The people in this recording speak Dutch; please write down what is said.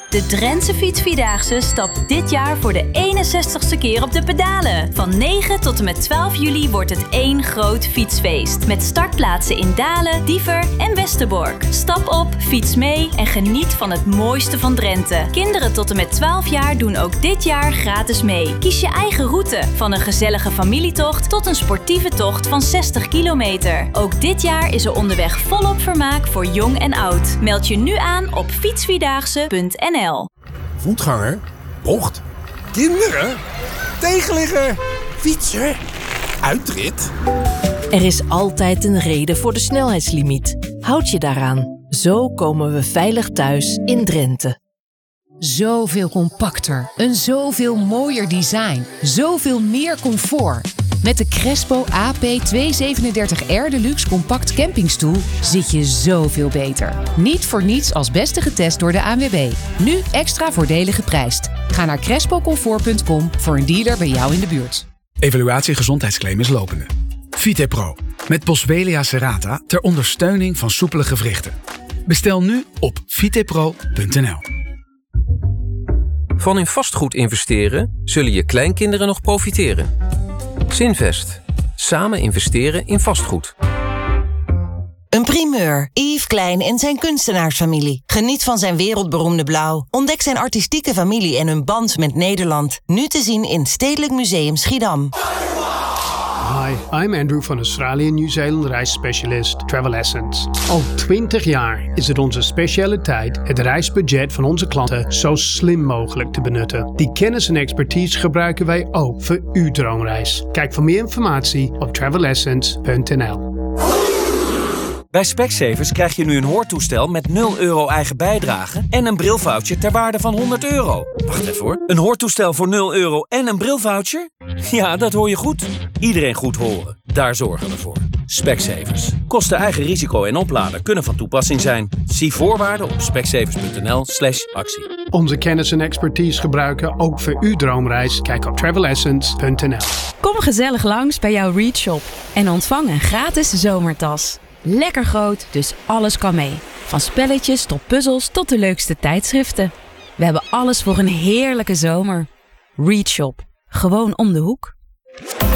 De Drentse Fietsvierdaagse stapt dit jaar voor de 61ste keer op de pedalen. Van 9 tot en met 12 juli wordt het één groot fietsfeest. Met startplaatsen in Dalen, Diever en Westerbork. Stap op, fiets mee en geniet van het mooiste van Drenthe. Kinderen tot en met 12 jaar doen ook dit jaar gratis mee. Kies je eigen route, van een gezellige familietocht tot een sportieve tocht van 60 kilometer. Ook dit jaar is er onderweg volop vermaak voor jong en oud. Meld je nu aan op fietsvierdaagse.nl. Voetganger, bocht, kinderen, tegenligger, fietser, uitrit. Er is altijd een reden voor de snelheidslimiet. Houd je daaraan. Zo komen we veilig thuis in Drenthe. Zoveel compacter, een zoveel mooier design, zoveel meer comfort. Met de Crespo AP237R Deluxe Compact Campingstoel zit je zoveel beter. Niet voor niets als beste getest door de ANWB. Nu extra voordelig geprijsd. Ga naar crespocomfort.com voor een dealer bij jou in de buurt. Evaluatie gezondheidsclaim is lopende. VitePro met Boswellia serrata ter ondersteuning van soepele gewrichten. Bestel nu op vitepro.nl. Van in vastgoed investeren zullen je kleinkinderen nog profiteren. Zinvest. Samen investeren in vastgoed. Een primeur. Yves Klein en zijn kunstenaarsfamilie. Geniet van zijn wereldberoemde blauw. Ontdek zijn artistieke familie en hun band met Nederland. Nu te zien in Stedelijk Museum Schiedam. Hi, I'm Andrew van Australië Nieuw-Zeeland reisspecialist Travel Essence. Al 20 jaar is het onze specialiteit het reisbudget van onze klanten zo slim mogelijk te benutten. Die kennis en expertise gebruiken wij ook voor uw droomreis. Kijk voor meer informatie op travelessence.nl. Bij Specsavers krijg je nu een hoortoestel met 0 euro eigen bijdrage en een brilvoucher ter waarde van €100. Wacht even hoor. Een hoortoestel voor 0 euro en een brilvoucher? Ja, dat hoor je goed. Iedereen goed horen. Daar zorgen we voor. Specsavers. Kosten eigen risico en opladen kunnen van toepassing zijn. Zie voorwaarden op specsavers.nl/actie. Onze kennis en expertise gebruiken ook voor uw droomreis. Kijk op travelessence.nl. Kom gezellig langs bij jouw Read Shop en ontvang een gratis zomertas. Lekker groot, dus alles kan mee. Van spelletjes tot puzzels tot de leukste tijdschriften. We hebben alles voor een heerlijke zomer. Read Shop. Gewoon om de hoek.